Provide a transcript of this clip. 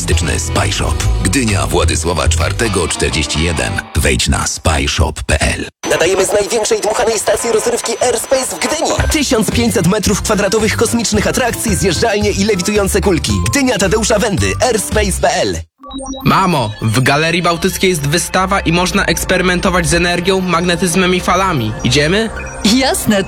turystyczny SpyShop. Gdynia, Władysława IV 41. Wejdź na spyshop.pl. Nadajemy z największej dmuchanej stacji rozrywki Airspace w Gdyni. 1500 m2 kosmicznych atrakcji, zjeżdżalnie i lewitujące kulki. Gdynia Tadeusza Wendy, airspace.pl. Mamo, w Galerii Bałtyckiej jest wystawa i można eksperymentować z energią, magnetyzmem i falami. Idziemy? Jasne,